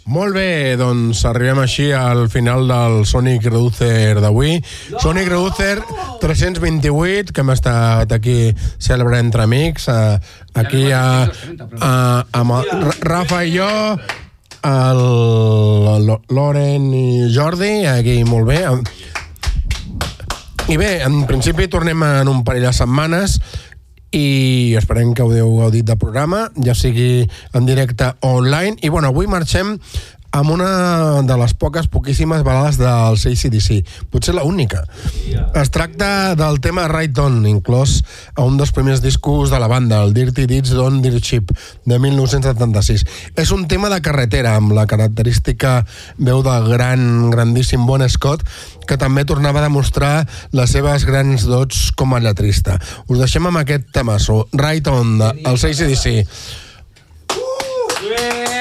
Molt bé, doncs arribem així al final del Sonic Reducer d'avui. Sonic Reducer 328, que hem estat aquí celebrant entre amics. Aquí amb Rafa i jo, el Loren i Jordi, aquí molt bé. I bé, en principi tornem en un parell de setmanes i esperem que heu gaudit del programa, ja sigui en directe o online. I bueno, avui marxem amb una de les poquíssimes balades dels AC/DC, potser la única. Es tracta del tema Right On, inclòs a un dels primers discos de la banda, el Dirty Deeds Don't Dirt Cheap, de 1976. És un tema de carretera, amb la característica veu del grandíssim Bon Scott, que també tornava a demostrar les seves grans dots com a lletrista. Us deixem amb aquest temasso, Right On, dels AC/DC.